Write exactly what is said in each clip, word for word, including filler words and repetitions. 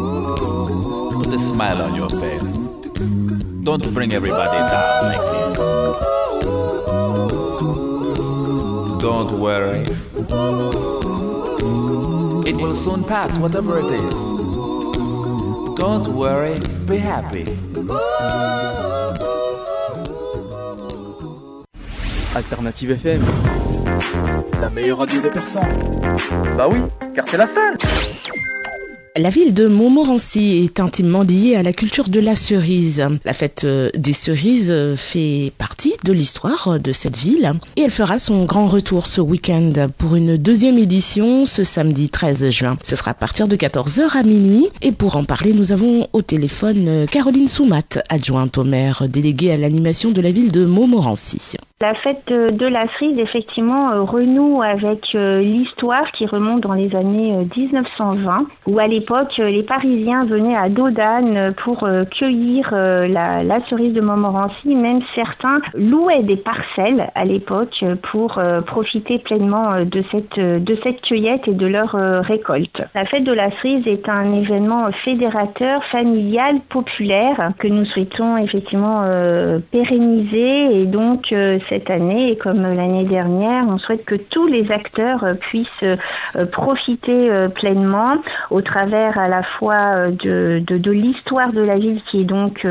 Put a smile on your face. Don't bring everybody down like this. Don't worry. It will soon pass, whatever it is. Don't worry, be happy. Alternative F M, la meilleure radio des Persans. Bah oui, car c'est la seule. La ville de Montmorency est intimement liée à la culture de la cerise. La fête des cerises fait partie de l'histoire de cette ville et elle fera son grand retour ce week-end pour une deuxième édition ce samedi treize juin. Ce sera à partir de quatorze heures à minuit et pour en parler, nous avons au téléphone Caroline Soumat, adjointe au maire, déléguée à l'animation de la ville de Montmorency. La fête de la cerise, effectivement, renoue avec l'histoire qui remonte dans les années dix-neuf cent vingt, où à l'époque, les Parisiens venaient à Dodane pour cueillir la, la cerise de Montmorency. Même certains louaient des parcelles à l'époque pour profiter pleinement de cette, de cette cueillette et de leur récolte. La fête de la cerise est un événement fédérateur, familial, populaire, que nous souhaitons effectivement pérenniser et donc cette année, et comme l'année dernière, on souhaite que tous les acteurs puissent profiter pleinement au travers à la fois de, de, de l'histoire de la ville qui est donc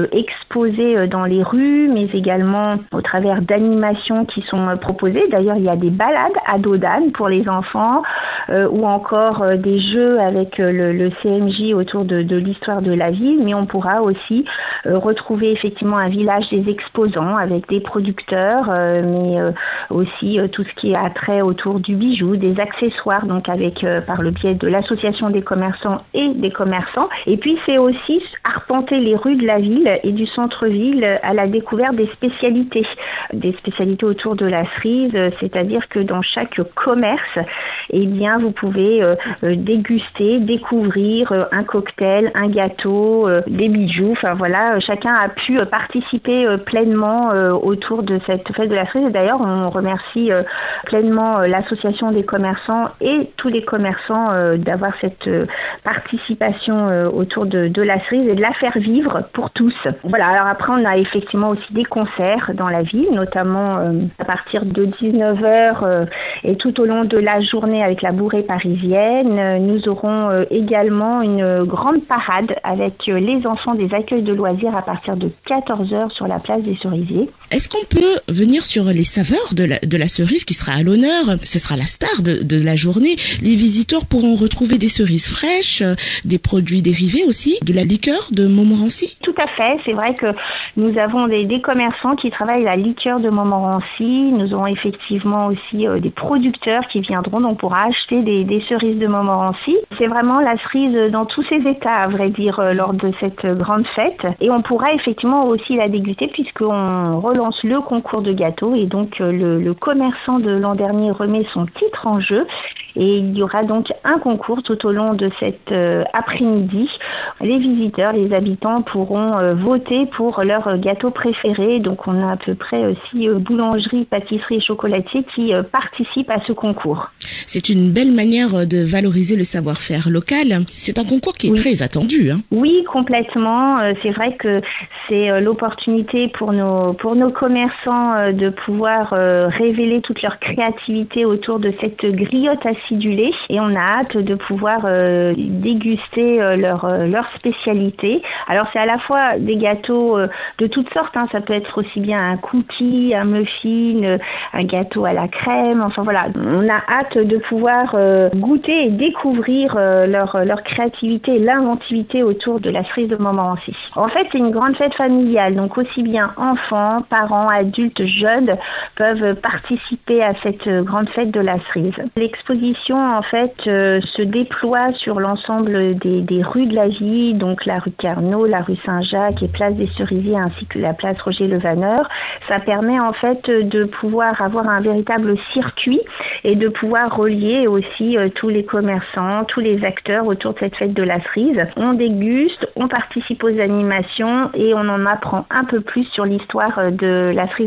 exposée dans les rues, mais également au travers d'animations qui sont proposées. D'ailleurs, il y a des balades à Dodane pour les enfants euh, ou encore des jeux avec le, le C M J autour de, de l'histoire de la ville, mais on pourra aussi euh, retrouver effectivement un village des exposants avec des producteurs, Euh, mais euh, aussi euh, tout ce qui est attrait autour du bijou, des accessoires, donc avec euh, par le biais de l'association des commerçants et des commerçants. Et puis c'est aussi arpenter les rues de la ville et du centre-ville à la découverte des spécialités, des spécialités autour de la cerise, c'est-à-dire que dans chaque commerce, eh bien vous pouvez euh, déguster, découvrir euh, un cocktail, un gâteau, euh, des bijoux. Enfin voilà, chacun a pu participer euh, pleinement euh, autour de cette fête de la cerise. Et d'ailleurs, on remercie euh, pleinement euh, l'association des commerçants et tous les commerçants euh, d'avoir cette euh, participation euh, autour de, de la cerise et de la faire vivre pour tous. Voilà, alors après, on a effectivement aussi des concerts dans la ville, notamment euh, à partir de dix-neuf heures euh, et tout au long de la journée avec la bourrée parisienne. Euh, nous aurons euh, également une grande parade avec euh, les enfants des accueils de loisirs à partir de quatorze heures sur la place des Cerisiers. Est-ce qu'on peut venir sur les saveurs de la, de la cerise qui sera à l'honneur? Ce sera la star de, de la journée. Les visiteurs pourront retrouver des cerises fraîches, des produits dérivés aussi, de la liqueur de Montmorency? Tout à fait. C'est vrai que nous avons des, des commerçants qui travaillent la liqueur de Montmorency. Nous aurons effectivement aussi euh, des producteurs qui viendront. Donc on pourra acheter des, des cerises de Montmorency. C'est vraiment la cerise dans tous ses états, à vrai dire, euh, lors de cette grande fête. Et on pourra effectivement aussi la déguster puisqu'on relance le concours de gâteaux et donc euh, le, le commerçant de l'an dernier remet son titre en jeu et il y aura donc un concours tout au long de cet euh, après-midi. Les visiteurs, les habitants pourront euh, voter pour leur euh, gâteau préféré. Donc on a à peu près euh, six euh, boulangeries, pâtisseries et chocolatiers qui euh, participent à ce concours. C'est une belle manière de valoriser le savoir-faire local. C'est un concours qui est oui. très attendu. Hein. Oui, complètement. Euh, c'est vrai que c'est euh, l'opportunité pour nos, pour nos commerçants euh, de pouvoir euh, révéler toute leur créativité autour de cette griotte acidulée et on a hâte de pouvoir euh, déguster euh, leur, euh, leur spécialité. Alors c'est à la fois des gâteaux euh, de toutes sortes, hein. Ça peut être aussi bien un cookie, un muffin, euh, un gâteau à la crème, enfin voilà. On a hâte de pouvoir euh, goûter et découvrir euh, leur, leur créativité et l'inventivité autour de la cerise de Montmorency. En fait, c'est une grande fête familiale, donc aussi bien enfants, parents, adultes, jeunes peuvent participer à cette grande fête de la cerise. L'exposition, en fait, euh, se déploie sur l'ensemble des, des rues de la ville, donc la rue Carnot, la rue Saint-Jacques et place des Cerisiers, ainsi que la place Roger-Levaneur. Ça permet, en fait, de pouvoir avoir un véritable circuit et de pouvoir relier aussi euh, tous les commerçants, tous les acteurs autour de cette fête de la cerise. On déguste, on participe aux animations et on en apprend un peu plus sur l'histoire de la cerise de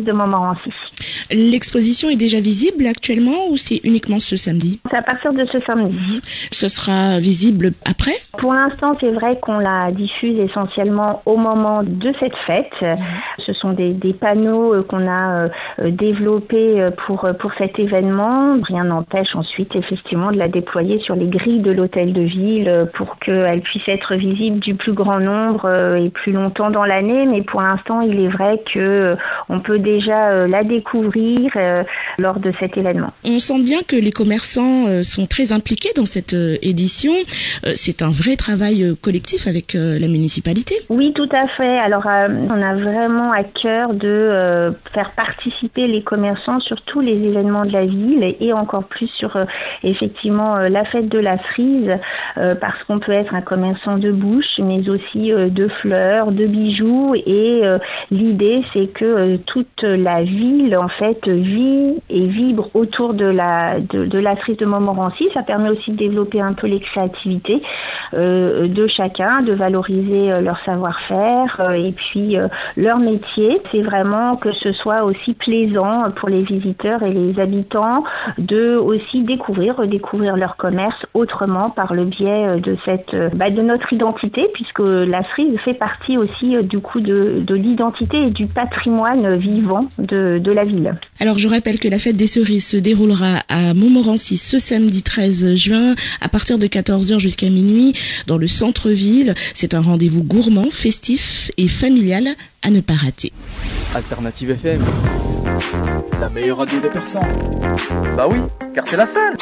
de Montmorency. L'exposition est déjà visible actuellement ou c'est uniquement ce samedi? C'est à partir de ce samedi. Ce sera visible après? Pour l'instant, c'est vrai qu'on la diffuse essentiellement au moment de cette fête. Ce sont des, des panneaux qu'on a euh, développés pour, pour cet événement. Rien n'empêche ensuite effectivement de la déployer sur les grilles de l'hôtel de ville pour qu'elle puisse être visible du plus grand nombre euh, et plus longtemps dans l'année. Mais pour l'instant, il est vrai qu'on euh, peut déjà euh, la découvrir euh, lors de cet événement. On sent bien que les commerçants euh, sont très impliqués dans cette euh, édition. Euh, c'est un vrai travail euh, collectif avec euh, la municipalité. Oui, tout à fait. Alors, euh, on a vraiment à cœur de euh, faire participer les commerçants sur tous les événements de la ville et encore plus sur euh, effectivement euh, la fête de la cerise euh, parce qu'on peut être un commerçant de bouche mais aussi euh, de fleurs, de bijoux et euh, l'idée c'est que euh, toute la ville en fait vit et vibre autour de la de, de la cerise de Montmorency. Ça permet aussi de développer un peu les créativités euh, de chacun, de valoriser euh, leur savoir-faire euh, et puis euh, leur métier. C'est vraiment que ce soit aussi plaisant pour les visiteurs et les habitants de aussi découvrir, redécouvrir leur commerce autrement par le biais de cette, bah, de notre identité, puisque la cerise fait partie aussi du coup de, de l'identité et du patrimoine vivant de, de la ville. Alors je rappelle que la fête des cerises se déroulera à Montmorency ce samedi treize juin à partir de quatorze heures jusqu'à minuit dans le centre-ville. C'est un rendez-vous gourmand, festif et familial à ne pas rater. Alternative F M, la meilleure radio des Persans. Bah oui, car c'est la seule.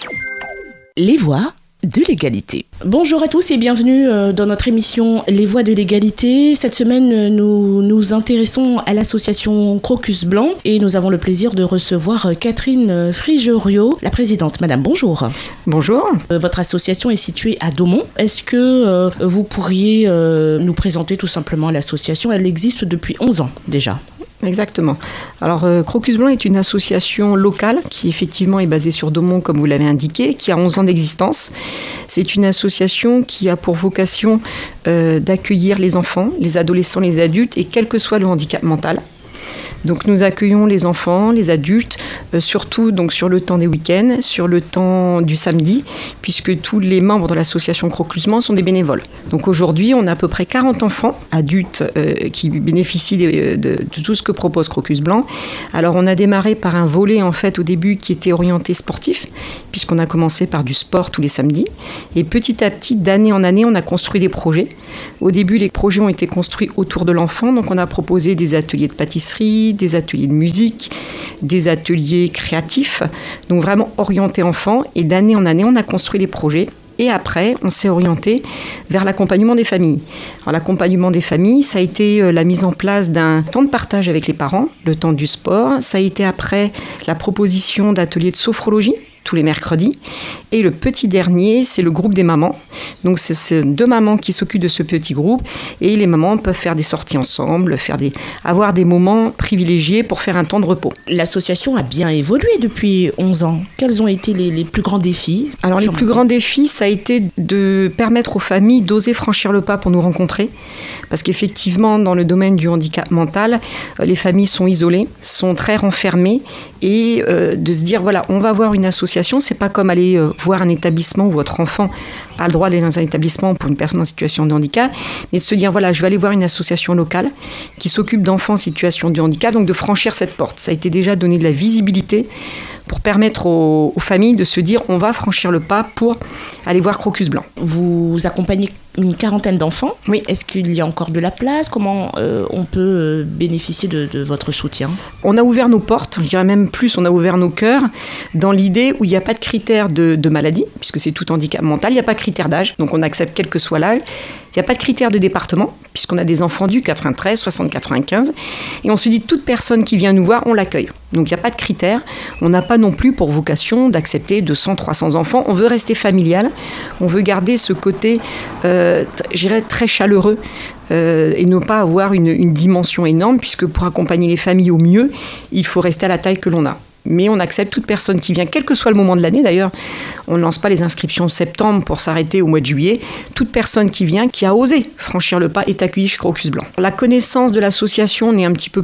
Les voix de l'égalité. Bonjour à tous et bienvenue dans notre émission Les voix de l'égalité. Cette semaine, nous nous intéressons à l'association Crocus Blanc et nous avons le plaisir de recevoir Catherine Frigeriot, la présidente. Madame, bonjour. Bonjour. Votre association est située à Daumont. Est-ce que euh, vous pourriez euh, nous présenter tout simplement l'association? Elle existe depuis onze ans déjà. Exactement. Alors, euh, Crocus Blanc est une association locale qui effectivement est basée sur Daumont, comme vous l'avez indiqué, qui a onze ans d'existence. C'est une association qui a pour vocation euh, d'accueillir les enfants, les adolescents, les adultes, et quel que soit le handicap mental. Donc nous accueillons les enfants, les adultes, euh, surtout donc sur le temps des week-ends, sur le temps du samedi, puisque tous les membres de l'association Crocus Blanc sont des bénévoles. Donc aujourd'hui, on a à peu près quarante enfants adultes euh, qui bénéficient de, de, de tout ce que propose Crocus Blanc. Alors on a démarré par un volet en fait au début qui était orienté sportif, puisqu'on a commencé par du sport tous les samedis. Et petit à petit, d'année en année, on a construit des projets. Au début, les projets ont été construits autour de l'enfant, donc on a proposé des ateliers de pâtisserie, des ateliers de musique, des ateliers créatifs, donc vraiment orientés enfants. Et d'année en année, on a construit les projets. Et après, on s'est orienté vers l'accompagnement des familles. Alors, l'accompagnement des familles, ça a été la mise en place d'un temps de partage avec les parents, le temps du sport. Ça a été après la proposition d'ateliers de sophrologie, tous les mercredis. Et le petit dernier, c'est le groupe des mamans. Donc, c'est, c'est deux mamans qui s'occupent de ce petit groupe. Et les mamans peuvent faire des sorties ensemble, faire des, avoir des moments privilégiés pour faire un temps de repos. L'association a bien évolué depuis onze ans. Quels ont été les, les plus grands défis? Alors, les plus grands défis, ça a été de permettre aux familles d'oser franchir le pas pour nous rencontrer. Parce qu'effectivement, dans le domaine du handicap mental, les familles sont isolées, sont très renfermées. Et euh, de se dire, voilà, on va voir une association, c'est pas comme aller euh, voir un établissement où votre enfant a le droit d'aller dans un établissement pour une personne en situation de handicap, mais de se dire, voilà, je vais aller voir une association locale qui s'occupe d'enfants en situation de handicap, donc de franchir cette porte. Ça a été déjà donner de la visibilité pour permettre aux, aux familles de se dire, on va franchir le pas pour aller voir Crocus Blanc. Vous accompagnez une quarantaine d'enfants. Oui. Est-ce qu'il y a encore de la place? Comment euh, on peut euh, bénéficier de, de votre soutien? On a ouvert nos portes, je dirais même plus, on a ouvert nos cœurs dans l'idée où il n'y a pas de critères de, de maladie, puisque c'est tout handicap mental, il n'y a pas de critère d'âge, donc on accepte quel que soit l'âge. Il n'y a pas de critère de département, puisqu'on a des enfants du quatre-vingt-treize, soixante, quatre-vingt-quinze. Et on se dit, toute personne qui vient nous voir, on l'accueille. Donc il n'y a pas de critère. On n'a pas non plus pour vocation d'accepter deux cents, trois cents enfants. On veut rester familial. On veut garder ce côté, euh, je dirais, très chaleureux. Euh, et ne pas avoir une, une dimension énorme, puisque pour accompagner les familles au mieux, il faut rester à la taille que l'on a. Mais on accepte toute personne qui vient, quel que soit le moment de l'année. D'ailleurs, on ne lance pas les inscriptions en septembre pour s'arrêter au mois de juillet. Toute personne qui vient, qui a osé franchir le pas, est accueillie chez Crocus Blanc. La connaissance de l'association, on est un petit peu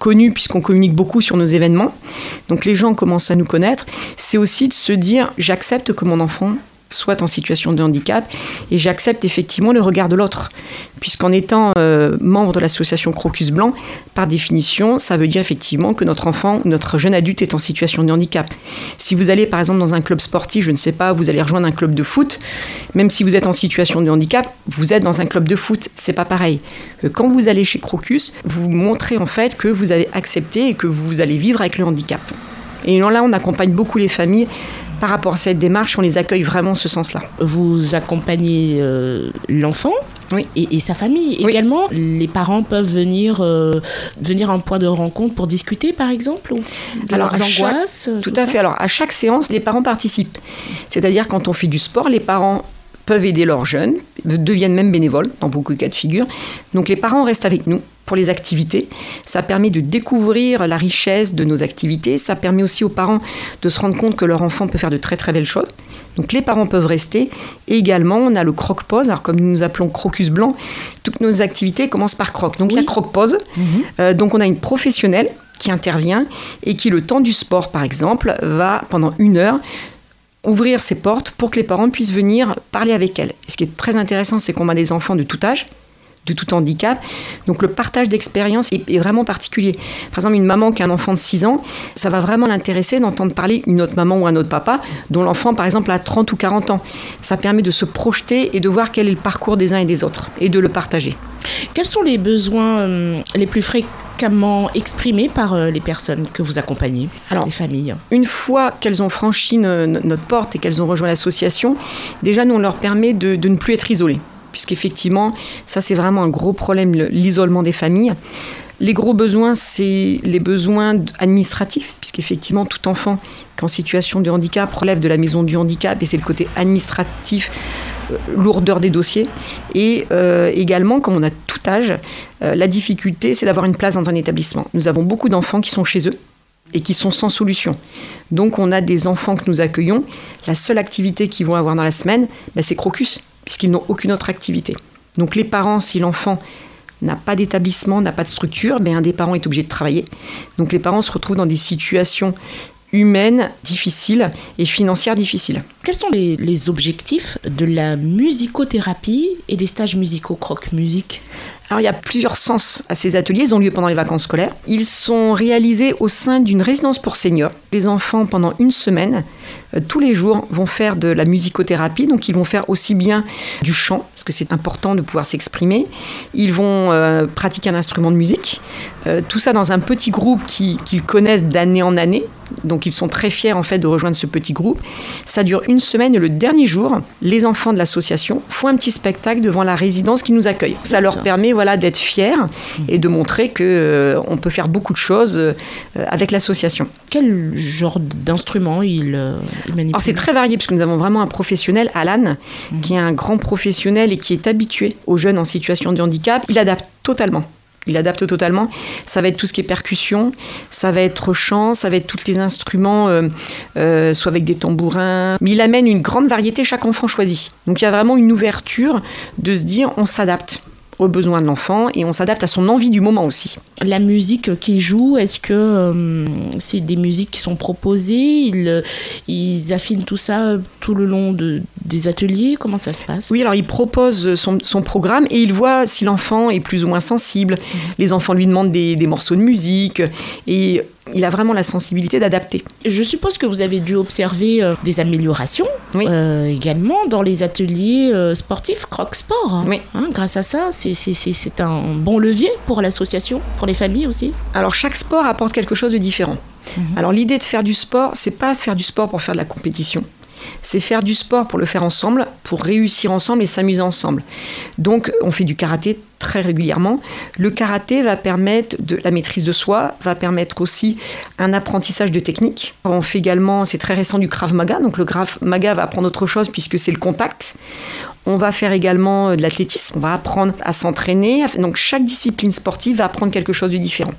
connus puisqu'on communique beaucoup sur nos événements. Donc les gens commencent à nous connaître. C'est aussi de se dire, j'accepte que mon enfant soit en situation de handicap et j'accepte effectivement le regard de l'autre. Puisqu'en étant euh, membre de l'association Crocus Blanc, par définition, ça veut dire effectivement que notre enfant, notre jeune adulte est en situation de handicap. Si vous allez par exemple dans un club sportif, je ne sais pas, vous allez rejoindre un club de foot, même si vous êtes en situation de handicap, vous êtes dans un club de foot, c'est pas pareil. Quand vous allez chez Crocus, vous montrez en fait que vous avez accepté et que vous allez vivre avec le handicap. Et là, on accompagne beaucoup les familles. Par rapport à cette démarche, on les accueille vraiment en ce sens-là. Vous accompagnez euh, l'enfant oui. et, et sa famille oui. également. Les parents peuvent venir, euh, venir à un point de rencontre pour discuter, par exemple, ou de Alors, leurs chaque, angoisses. Tout, tout à fait. Alors, à chaque séance, les parents participent. C'est-à-dire, quand on fait du sport, les parents peuvent aider leurs jeunes, deviennent même bénévoles dans beaucoup de cas de figure. Donc, les parents restent avec nous pour les activités. Ça permet de découvrir la richesse de nos activités. Ça permet aussi aux parents de se rendre compte que leur enfant peut faire de très très belles choses. Donc les parents peuvent rester. Et également, on a le croque-pause. Alors comme nous nous appelons Crocus Blanc, toutes nos activités commencent par croque. Donc oui. Il y a croque-pause. Mmh. Euh, donc on a une professionnelle qui intervient et qui, le temps du sport par exemple, va pendant une heure ouvrir ses portes pour que les parents puissent venir parler avec elle. Et ce qui est très intéressant, c'est qu'on a des enfants de tout âge, de tout handicap. Donc le partage d'expérience est, est vraiment particulier. Par exemple, une maman qui a un enfant de six ans, ça va vraiment l'intéresser d'entendre parler une autre maman ou un autre papa dont l'enfant, par exemple, a trente ou quarante ans. Ça permet de se projeter et de voir quel est le parcours des uns et des autres et de le partager. Quels sont les besoins euh, les plus fréquemment exprimés par euh, les personnes que vous accompagnez, Alors, les familles ? Une fois qu'elles ont franchi no, no, notre porte et qu'elles ont rejoint l'association, déjà, nous, on leur permet de, de ne plus être isolées. Puisqu'effectivement, ça c'est vraiment un gros problème, l'isolement des familles. Les gros besoins, c'est les besoins administratifs, puisqu'effectivement, tout enfant qui est en situation de handicap relève de la maison du handicap, et c'est le côté administratif, euh, lourdeur des dossiers. Et euh, également, comme on a tout âge, euh, la difficulté, c'est d'avoir une place dans un établissement. Nous avons beaucoup d'enfants qui sont chez eux et qui sont sans solution. Donc, on a des enfants que nous accueillons. La seule activité qu'ils vont avoir dans la semaine, ben, c'est Crocus, puisqu'ils n'ont aucune autre activité. Donc les parents, si l'enfant n'a pas d'établissement, n'a pas de structure, ben un des parents est obligé de travailler. Donc les parents se retrouvent dans des situations humaines difficiles et financières difficiles. Quels sont les, les objectifs de la musicothérapie et des stages musicaux croque-musique ? Alors, il y a plusieurs sens à ces ateliers. Ils ont lieu pendant les vacances scolaires. Ils sont réalisés au sein d'une résidence pour seniors. Les enfants, pendant une semaine, euh, tous les jours, vont faire de la musicothérapie. Donc, ils vont faire aussi bien du chant, parce que c'est important de pouvoir s'exprimer. Ils vont euh, pratiquer un instrument de musique. Euh, tout ça dans un petit groupe qui, qu'ils connaissent d'année en année. Donc, ils sont très fiers, en fait, de rejoindre ce petit groupe. Ça dure une semaine et le dernier jour, les enfants de l'association font un petit spectacle devant la résidence qui nous accueille. Ça leur permet voilà, d'être fiers et de montrer qu'on euh, peut faire beaucoup de choses euh, avec l'association. Quel genre d'instrument il, euh, il manipule ? Alors, c'est très varié, puisque nous avons vraiment un professionnel, Alan, mmh. qui est un grand professionnel et qui est habitué aux jeunes en situation de handicap. Il adapte totalement. Il adapte totalement. Ça va être tout ce qui est percussion, ça va être chant, ça va être tous les instruments, euh, euh, soit avec des tambourins. Mais il amène une grande variété, chaque enfant choisit. Donc il y a vraiment une ouverture de se dire on s'adapte aux besoins de l'enfant et on s'adapte à son envie du moment aussi. La musique qu'ils jouent, est-ce que euh, c'est des musiques qui sont proposées ? Ils, ils affinent tout ça tout le long de, des ateliers ? Comment ça se passe ? Oui, alors il propose son, son programme et il voit si l'enfant est plus ou moins sensible. Mmh. Les enfants lui demandent des, des morceaux de musique et il a vraiment la sensibilité d'adapter. Je suppose que vous avez dû observer euh, des améliorations oui. euh, également dans les ateliers euh, sportifs Croque Sport. Oui. Hein, grâce à ça, c'est, c'est, c'est, c'est un bon levier pour l'association, pour les familles aussi. Alors chaque sport apporte quelque chose de différent. Mmh. Alors l'idée de faire du sport, c'est pas faire du sport pour faire de la compétition. C'est faire du sport pour le faire ensemble, pour réussir ensemble et s'amuser ensemble. Donc, on fait du karaté très régulièrement. Le karaté va permettre de la maîtrise de soi, va permettre aussi un apprentissage de technique. On fait également, c'est très récent, du Krav Maga. Donc, le Krav Maga va apprendre autre chose puisque c'est le contact. On va faire également de l'athlétisme. On va apprendre à s'entraîner. Donc, chaque discipline sportive va apprendre quelque chose de différent.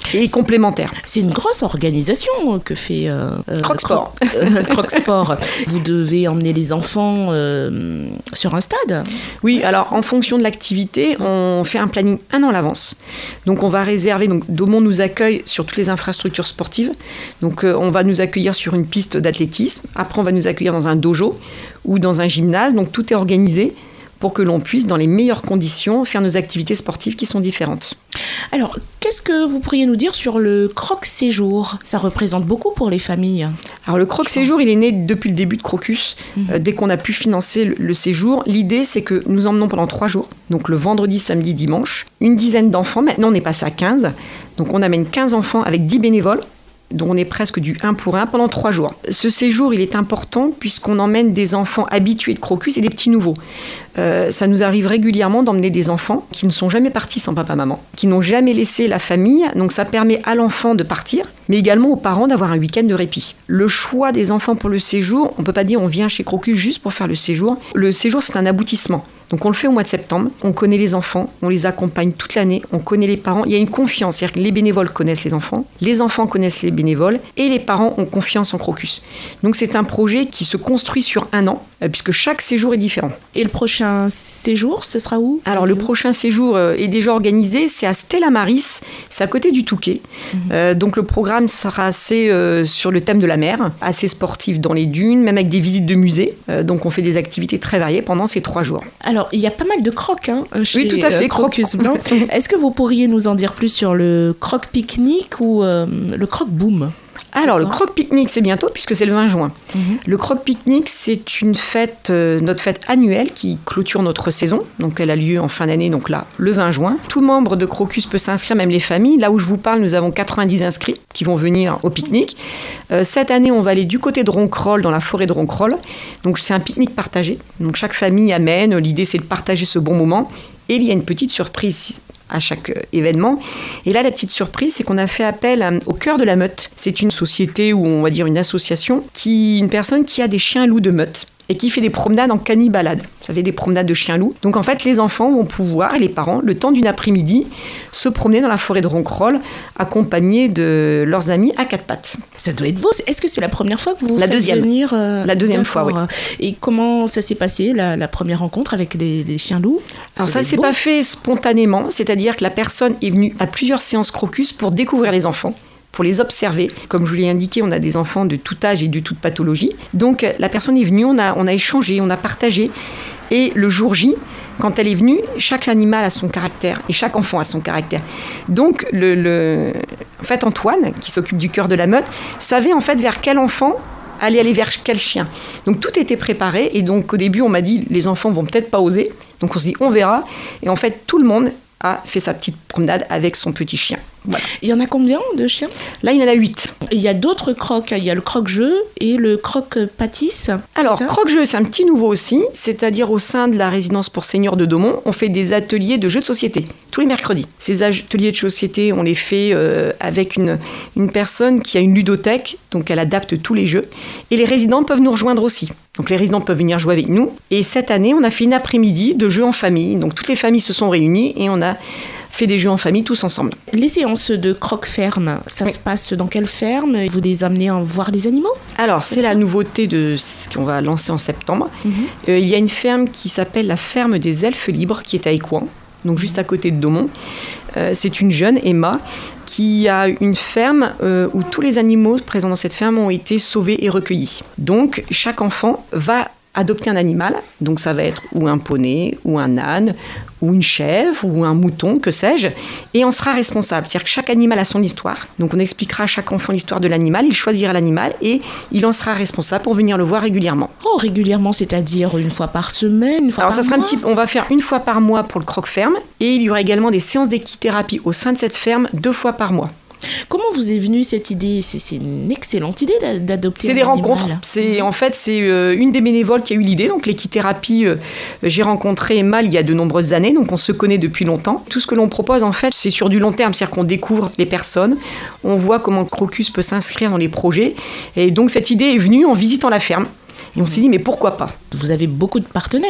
et complémentaire. C'est une grosse organisation que fait euh, Croc Sport. Euh, Croc Sport. Vous devez emmener les enfants euh, sur un stade. Oui, alors en fonction de l'activité, on fait un planning un an à l'avance. Donc on va réserver, donc Daumont nous accueille sur toutes les infrastructures sportives. Donc euh, on va nous accueillir sur une piste d'athlétisme. Après on va nous accueillir dans un dojo ou dans un gymnase. Donc tout est organisé pour que l'on puisse, dans les meilleures conditions, faire nos activités sportives qui sont différentes. Alors, qu'est-ce que vous pourriez nous dire sur le Croc Séjour ? Ça représente beaucoup pour les familles. Alors, le Croc Séjour, il est né depuis le début de Crocus. Mmh. Euh, dès qu'on a pu financer le, le séjour, l'idée, c'est que nous emmenons pendant trois jours, donc le vendredi, samedi, dimanche, une dizaine d'enfants. Maintenant, on est passé à quinze. Donc, on amène quinze enfants avec dix bénévoles. Donc on est presque du un pour un pendant trois jours. Ce séjour, il est important puisqu'on emmène des enfants habitués de Crocus et des petits nouveaux. Euh, ça nous arrive régulièrement d'emmener des enfants qui ne sont jamais partis sans papa-maman, qui n'ont jamais laissé la famille. Donc ça permet à l'enfant de partir, mais également aux parents d'avoir un week-end de répit. Le choix des enfants pour le séjour, on ne peut pas dire on vient chez Crocus juste pour faire le séjour. Le séjour, c'est un aboutissement. Donc on le fait au mois de septembre, on connaît les enfants, on les accompagne toute l'année, on connaît les parents, il y a une confiance, c'est-à-dire que les bénévoles connaissent les enfants, les enfants connaissent les bénévoles et les parents ont confiance en Crocus. Donc c'est un projet qui se construit sur un an, puisque chaque séjour est différent. Et le prochain séjour, ce sera où ? Alors le prochain séjour est déjà organisé, c'est à Stella Maris, c'est à côté du Touquet. Mmh. Euh, donc le programme sera assez euh, sur le thème de la mer, assez sportif dans les dunes, même avec des visites de musées. Euh, donc on fait des activités très variées pendant ces trois jours. Alors il y a pas mal de crocs hein, chez oui, tout à fait, euh, Crocus Blanc. Est-ce que vous pourriez nous en dire plus sur le croc pique-nique ou euh, le croc boom ? Alors, le croc pique-nique, c'est bientôt, puisque c'est le vingt juin. Mmh. Le croc pique-nique, c'est une fête, euh, notre fête annuelle qui clôture notre saison. Donc, elle a lieu en fin d'année, donc là, le vingt juin. Tout membre de Crocus peut s'inscrire, même les familles. Là où je vous parle, nous avons quatre-vingt-dix inscrits qui vont venir au pique-nique. Euh, cette année, on va aller du côté de Ronquerolles, dans la forêt de Ronquerolles. Donc, c'est un pique-nique partagé. Donc, chaque famille amène. L'idée, c'est de partager ce bon moment. Et il y a une petite surprise à chaque événement. Et là, la petite surprise, c'est qu'on a fait appel au Cœur de la Meute. C'est une société ou on va dire une association, qui, une personne qui a des chiens loups de meute et qui fait des promenades en canibalade. Vous savez, des promenades de chiens loups. Donc en fait, les enfants vont pouvoir, et les parents, le temps d'une après-midi, se promener dans la forêt de Ronquerolles, accompagnés de leurs amis à quatre pattes. Ça doit être beau. Est-ce que c'est la première fois que vous la faites deuxième. venir euh, La deuxième fois, oui. Et comment ça s'est passé, la, la première rencontre avec les, les chiens loups ? Alors ça ne s'est pas fait spontanément, c'est-à-dire que la personne est venue à plusieurs séances Crocus pour découvrir les enfants, pour les observer. Comme je vous l'ai indiqué, on a des enfants de tout âge et de toute pathologie. Donc la personne est venue, on a, on a échangé, on a partagé. Et le jour J, quand elle est venue, chaque animal a son caractère et chaque enfant a son caractère. Donc le, le... en fait, Antoine, qui s'occupe du Cœur de la Meute, savait en fait vers quel enfant aller aller vers quel chien. Donc tout était préparé et donc au début on m'a dit les enfants vont peut-être pas oser. Donc on se dit on verra. Et en fait tout le monde a fait sa petite promenade avec son petit chien. Voilà. Il y en a combien de chiens ? Là, il y en a huit. Il y a d'autres crocs. Il y a le croc-jeu et le croc-pâtisse. Alors, croc-jeu, c'est un petit nouveau aussi. C'est-à-dire, au sein de la résidence pour seniors de Daumont, on fait des ateliers de jeux de société tous les mercredis. Ces ateliers de société, on les fait euh, avec une, une personne qui a une ludothèque. Donc, elle adapte tous les jeux. Et les résidents peuvent nous rejoindre aussi. Donc, les résidents peuvent venir jouer avec nous. Et cette année, on a fait une après-midi de jeux en famille. Donc, toutes les familles se sont réunies et on a fait des jeux en famille tous ensemble. Les séances de croc-ferme, ça oui. se passe dans quelle ferme ? Vous les amenez à voir les animaux ? Alors, c'est la nouveauté de ce qu'on va lancer en septembre. Mm-hmm. Euh, il y a une ferme qui s'appelle la ferme des Elfes Libres, qui est à Écouen, donc juste à côté de Daumont. Euh, c'est une jeune, Emma, qui a une ferme euh, où tous les animaux présents dans cette ferme ont été sauvés et recueillis. Donc, chaque enfant va adopter un animal, donc ça va être ou un poney, ou un âne, ou une chèvre, ou un mouton, que sais-je, et on sera responsable. C'est-à-dire que chaque animal a son histoire, donc on expliquera à chaque enfant l'histoire de l'animal, il choisira l'animal, et il en sera responsable pour venir le voir régulièrement. Oh, régulièrement, c'est-à-dire une fois par semaine, une fois Alors par ça sera mois. un petit, on va faire une fois par mois pour le croc-ferme, et il y aura également des séances d'équithérapie au sein de cette ferme, deux fois par mois. Comment vous est venue cette idée ? c'est, c'est une excellente idée d'adopter C'est un des animal. rencontres. C'est, en fait, c'est euh, une des bénévoles qui a eu l'idée. Donc, l'équithérapie, euh, j'ai rencontré Emma il y a de nombreuses années. Donc, on se connaît depuis longtemps. Tout ce que l'on propose, en fait, c'est sur du long terme. C'est-à-dire qu'on découvre les personnes. On voit comment Crocus peut s'inscrire dans les projets. Et donc, cette idée est venue en visitant la ferme. Et on s'est dit, mais pourquoi pas ? Vous avez beaucoup de partenaires.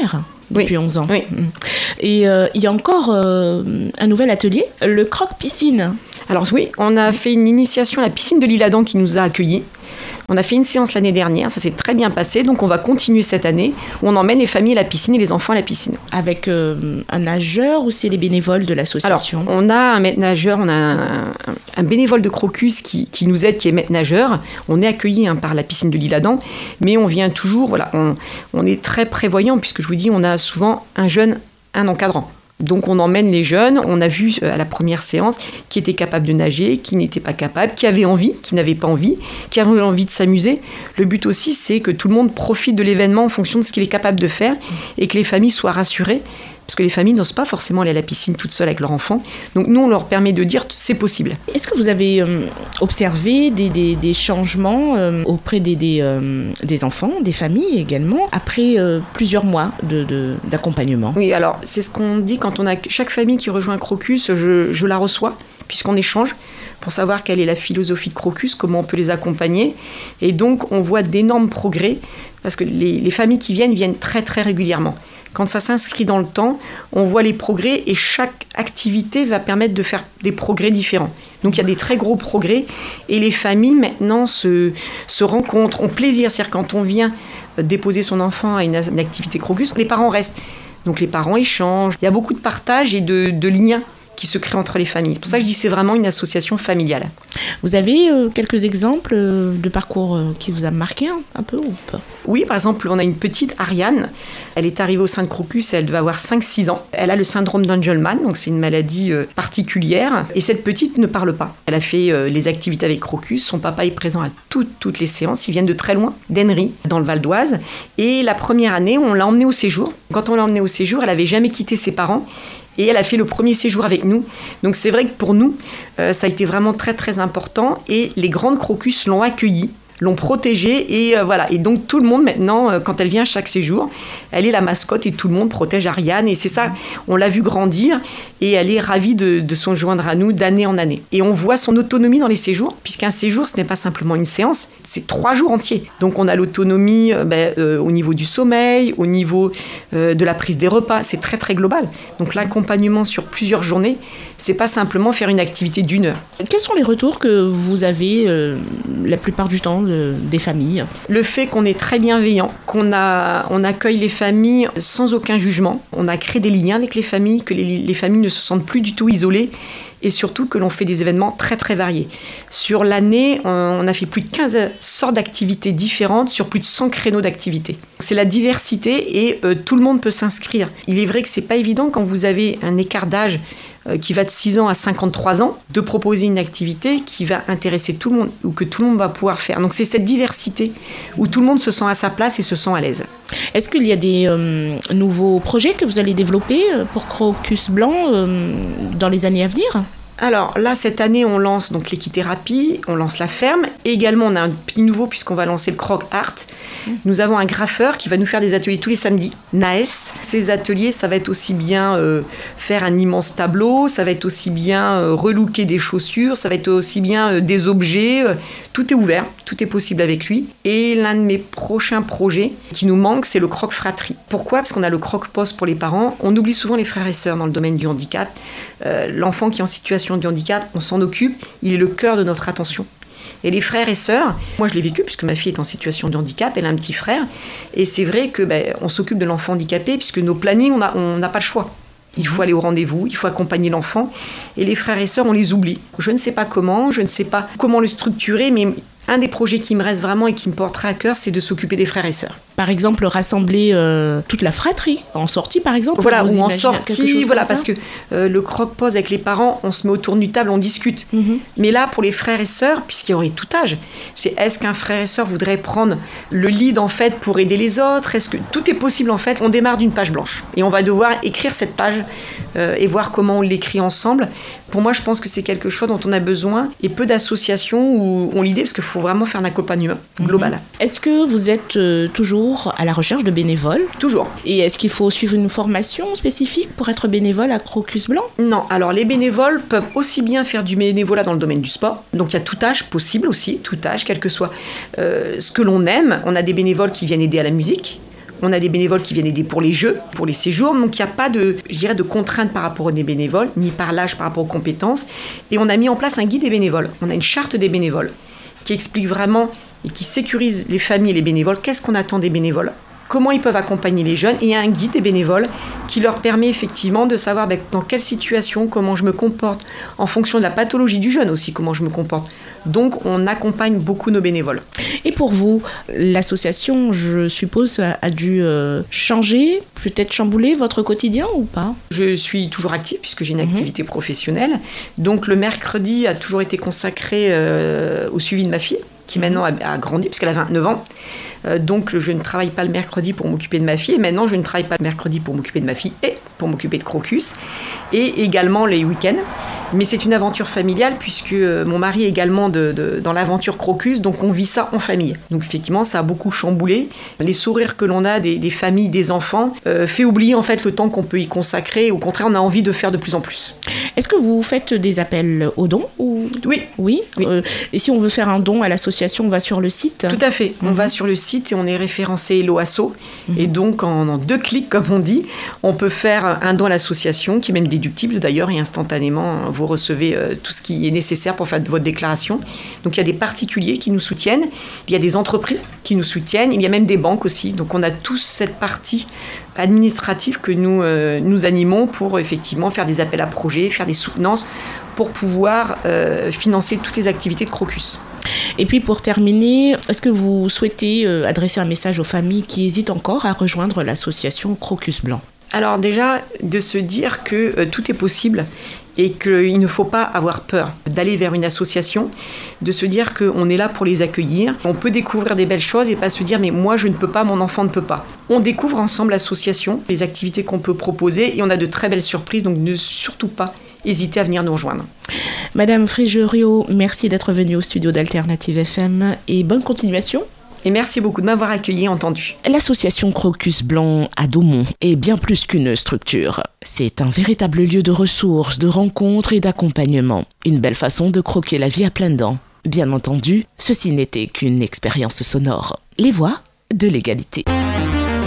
depuis oui. onze ans. Oui. Et euh, il y a encore euh, un nouvel atelier, le croque-piscine. Alors oui, on a fait une initiation à la piscine de l'Isle-Adam qui nous a accueillis. On a fait une séance l'année dernière, ça s'est très bien passé, donc on va continuer cette année où on emmène les familles à la piscine et les enfants à la piscine. Avec euh, un nageur ou c'est les bénévoles de l'association? Alors, on a un maître nageur, on a un, un, un bénévole de Crocus qui, qui nous aide, qui est maître nageur. On est accueilli hein, par la piscine de l'Isle-Adam, mais on vient toujours, voilà, on, on est très prévoyant puisque je vous dis, on a souvent un jeune, un encadrant. Donc on emmène les jeunes, on a vu à la première séance qui étaient capables de nager, qui n'étaient pas capables, qui avaient envie, qui n'avaient pas envie, qui avaient envie de s'amuser. Le but aussi, c'est que tout le monde profite de l'événement en fonction de ce qu'il est capable de faire et que les familles soient rassurées. Parce que les familles n'osent pas forcément aller à la piscine toutes seules avec leurs enfants. Donc nous, on leur permet de dire c'est possible. Est-ce que vous avez euh, observé des, des, des changements euh, auprès des, des, euh, des enfants, des familles également, après euh, plusieurs mois de, de, d'accompagnement? Oui, alors c'est ce qu'on dit quand on a chaque famille qui rejoint Crocus, je, je la reçois, puisqu'on échange pour savoir quelle est la philosophie de Crocus, comment on peut les accompagner. Et donc, on voit d'énormes progrès, parce que les, les familles qui viennent, viennent très très régulièrement. Quand ça s'inscrit dans le temps, on voit les progrès et chaque activité va permettre de faire des progrès différents. Donc il y a des très gros progrès et les familles maintenant se, se rencontrent, ont plaisir. C'est-à-dire quand on vient déposer son enfant à une, une activité Crocus, les parents restent. Donc les parents échangent. Il y a beaucoup de partage et de, de liens qui se créent entre les familles. C'est pour ça que je dis que c'est vraiment une association familiale. Vous avez euh, quelques exemples euh, de parcours euh, qui vous a marqué un, un peu ou pas? Oui, par exemple, on a une petite Ariane. Elle est arrivée au sein de Crocus, elle devait avoir cinq six ans. Elle a le syndrome d'Angelman, donc c'est une maladie euh, particulière. Et cette petite ne parle pas. Elle a fait euh, les activités avec Crocus. Son papa est présent à toutes, toutes les séances. Ils viennent de très loin, d'Henry, dans le Val d'Oise. Et la première année, on l'a emmenée au séjour. Quand on l'a emmenée au séjour, elle n'avait jamais quitté ses parents. Et elle a fait le premier séjour avec nous. Donc c'est vrai que pour nous, euh, ça a été vraiment très très important. Et les grandes Crocus l'ont accueillie, l'ont protégée. Et euh, voilà. Et donc tout le monde maintenant, euh, quand elle vient chaque séjour, elle est la mascotte et tout le monde protège Ariane. Et c'est ça, on l'a vu grandir. Et elle est ravie de, de se joindre à nous d'année en année. Et on voit son autonomie dans les séjours, puisqu'un séjour, ce n'est pas simplement une séance, c'est trois jours entiers. Donc on a l'autonomie euh, ben, euh, au niveau du sommeil, au niveau euh, de la prise des repas, c'est très très global. Donc l'accompagnement sur plusieurs journées, c'est pas simplement faire une activité d'une heure. Quels sont les retours que vous avez euh, la plupart du temps de, des familles? Le fait qu'on est très bienveillant, qu'on a, on accueille les familles sans aucun jugement, on a créé des liens avec les familles, que les, les familles ne se sentent plus du tout isolées et surtout que l'on fait des événements très très variés. Sur l'année, on a fait plus de quinze sortes d'activités différentes sur plus de cent créneaux d'activités. C'est la diversité et euh, tout le monde peut s'inscrire. Il est vrai que c'est pas évident quand vous avez un écart d'âge euh, qui va de six ans à cinquante-trois ans, de proposer une activité qui va intéresser tout le monde ou que tout le monde va pouvoir faire. Donc c'est cette diversité où tout le monde se sent à sa place et se sent à l'aise. Est-ce qu'il y a des euh, nouveaux projets que vous allez développer pour Crocus Blanc euh, dans les années à venir ? Alors là, cette année, on lance donc l'équithérapie, on lance la ferme. Et également, on a un petit nouveau puisqu'on va lancer le croc art. Nous avons un graffeur qui va nous faire des ateliers tous les samedis, Naes. Ces ateliers, ça va être aussi bien euh, faire un immense tableau, ça va être aussi bien euh, relooker des chaussures, ça va être aussi bien euh, des objets. Euh, tout est ouvert, tout est possible avec lui. Et l'un de mes prochains projets qui nous manque, c'est le croc fratrie. Pourquoi ? Parce qu'on a le croc poste pour les parents. On oublie souvent les frères et sœurs dans le domaine du handicap. Euh, l'enfant qui est en situation de handicap, on s'en occupe, il est le cœur de notre attention. Et les frères et sœurs, moi je l'ai vécu puisque ma fille est en situation de handicap, elle a un petit frère, et c'est vrai que ben, on s'occupe de l'enfant handicapé puisque nos plannings, on n'a on n'a pas le choix. Il faut aller au rendez-vous, il faut accompagner l'enfant, et les frères et sœurs, on les oublie. Je ne sais pas comment, je ne sais pas comment le structurer, mais un des projets qui me reste vraiment et qui me portera à cœur, c'est de s'occuper des frères et sœurs. Par exemple, rassembler euh, toute la fratrie, en sortie par exemple. Voilà, ou en sortie, voilà, parce que euh, le croque-pose avec les parents, on se met autour d'une table, on discute. Mm-hmm. Mais là, pour les frères et sœurs, puisqu'il y aurait tout âge, c'est est-ce qu'un frère et sœur voudrait prendre le lead en fait pour aider les autres ? Est-ce que tout est possible en fait ? On démarre d'une page blanche et on va devoir écrire cette page euh, et voir comment on l'écrit ensemble. Pour moi, je pense que c'est quelque chose dont on a besoin et peu d'associations où on l'idée parce qu'il faut vraiment faire un accompagnement global. Mm-hmm. Est-ce que vous êtes euh, toujours à la recherche de bénévoles ? Toujours. Et est-ce qu'il faut suivre une formation spécifique pour être bénévole à Crocus Blanc ? Non, alors les bénévoles peuvent aussi bien faire du bénévolat dans le domaine du sport. Donc il y a tout âge possible aussi, tout âge, quel que soit euh, ce que l'on aime. On a des bénévoles qui viennent aider à la musique. On a des bénévoles qui viennent aider pour les jeux, pour les séjours. Donc, il n'y a pas de, je dirais, de contraintes par rapport aux bénévoles, ni par l'âge par rapport aux compétences. Et on a mis en place un guide des bénévoles. On a une charte des bénévoles qui explique vraiment et qui sécurise les familles et les bénévoles. Qu'est-ce qu'on attend des bénévoles ? Comment ils peuvent accompagner les jeunes. Et il y a un guide des bénévoles qui leur permet effectivement de savoir ben, dans quelle situation, comment je me comporte, en fonction de la pathologie du jeune aussi, comment je me comporte. Donc, on accompagne beaucoup nos bénévoles. Et pour vous, l'association, je suppose, a dû euh, changer, peut-être chambouler votre quotidien ou pas ? Je suis toujours active puisque j'ai une mmh. activité professionnelle. Donc, le mercredi a toujours été consacré euh, au suivi de ma fille, qui maintenant a, a grandi puisqu'elle a vingt-neuf ans. Euh, donc, je ne travaille pas le mercredi pour m'occuper de ma fille. Et maintenant, je ne travaille pas le mercredi pour m'occuper de ma fille et pour m'occuper de Crocus. Et également les week-ends. Mais c'est une aventure familiale puisque mon mari est également de, de, dans l'aventure Crocus. Donc, on vit ça en famille. Donc, effectivement, ça a beaucoup chamboulé. Les sourires que l'on a des, des familles, des enfants, euh, fait oublier en fait le temps qu'on peut y consacrer. Au contraire, on a envie de faire de plus en plus. Est-ce que vous faites des appels aux dons ou... Oui. Oui, oui. Euh, et si on veut faire un don à l'association, on va sur le site ? Tout à fait. On mmh. va sur le site et on est référencé Hello Asso. Mmh. Et donc, en, en deux clics, comme on dit, on peut faire un don à l'association, qui est même déductible d'ailleurs, et instantanément, vous recevez euh, tout ce qui est nécessaire pour faire votre déclaration. Donc, il y a des particuliers qui nous soutiennent, il y a des entreprises qui nous soutiennent, il y a même des banques aussi. Donc, on a tous cette partie administrative que nous, euh, nous animons pour effectivement faire des appels à projets, faire des soutenances pour pouvoir euh, financer toutes les activités de Crocus. Et puis pour terminer, est-ce que vous souhaitez euh, adresser un message aux familles qui hésitent encore à rejoindre l'association Crocus Blanc ? Alors déjà, de se dire que euh, tout est possible et qu'il ne faut pas avoir peur d'aller vers une association, de se dire qu'on est là pour les accueillir. On peut découvrir des belles choses et pas se dire « mais moi je ne peux pas, mon enfant ne peut pas ». On découvre ensemble l'association, les activités qu'on peut proposer et on a de très belles surprises, donc ne surtout pas hésiter à venir nous rejoindre. Madame Frigerio, merci d'être venue au studio d'Alternative F M et bonne continuation. Et merci beaucoup de m'avoir accueilli et entendu. L'association Crocus Blanc à Daumont est bien plus qu'une structure. C'est un véritable lieu de ressources, de rencontres et d'accompagnement. Une belle façon de croquer la vie à pleines dents. Bien entendu, ceci n'était qu'une expérience sonore. Les voix de l'égalité.